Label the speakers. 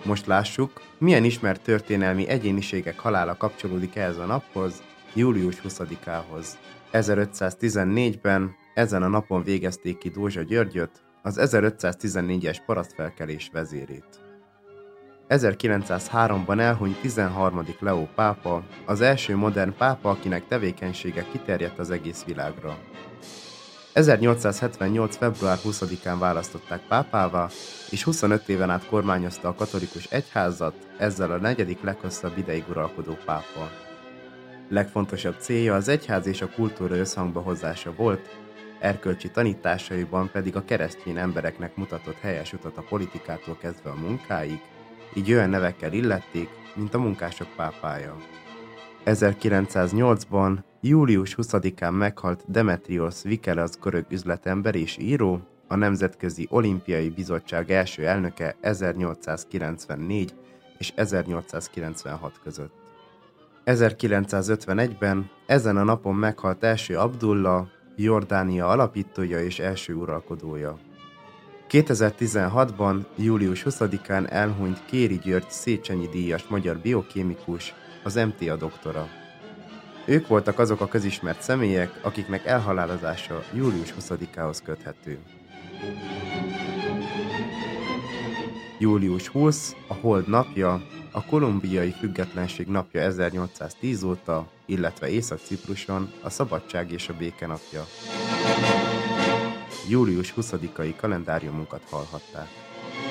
Speaker 1: Most lássuk, milyen ismert történelmi egyéniségek halála kapcsolódik ehhez a naphoz, július 20-ához. 1514-ben ezen a napon végezték ki Dózsa Györgyöt, az 1514-es parasztfelkelés vezérét. 1903-ban elhunyt 13. Leó pápa, az első modern pápa, akinek tevékenysége kiterjedt az egész világra. 1878. február 20-án választották pápává, és 25 éven át kormányozta a katolikus egyházat, ezzel a negyedik leghosszabb ideig uralkodó pápa. Legfontosabb célja az egyház és a kultúra összhangba hozása volt, erkölcsi tanításaiban pedig a keresztény embereknek mutatott helyes utat a politikától kezdve a munkáig, így olyan nevekkel illették, mint a munkások pápája. 1908-ban, július 20-án meghalt Demetrios Vikelasz görög üzletember és író, a Nemzetközi Olimpiai Bizottság első elnöke 1894 és 1896 között. 1951-ben ezen a napon meghalt első Abdullah, Jordánia alapítója és első uralkodója. 2016-ban, július 20-án elhunyt Kéri György Széchenyi díjas magyar biokémikus, az MTA doktora. Ők voltak azok a közismert személyek, akiknek elhalálozása július 20-ához köthető. Július 20, a Hold napja, a kolumbiai függetlenség napja 1810 óta, illetve Észak-Cipruson a szabadság és a béke napja. Július 20-ai kalendáriumunkat hallhatták.